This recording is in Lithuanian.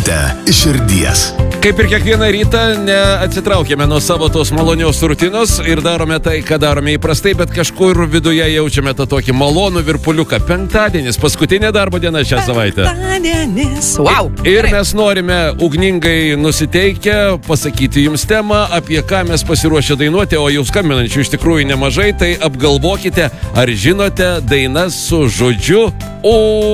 šventę iš širdies. Kaip ir kiekvieną rytą, neatsitraukėme nuo savo tos malonios rutinos ir darome tai, ką darome įprastai, bet kažkur viduje jaučiame tą tokį malonų virpuliuką. Penktadienis, paskutinė darbo diena šią savaitę. Penktadienis. Wow. Ir mes norime ugningai nusiteikę pasakyti jums temą, apie ką mes pasiruošę dainuoti, o jau skambinančių iš tikrųjų nemažai, tai apgalvokite, ar žinote dainas su žodžiu U.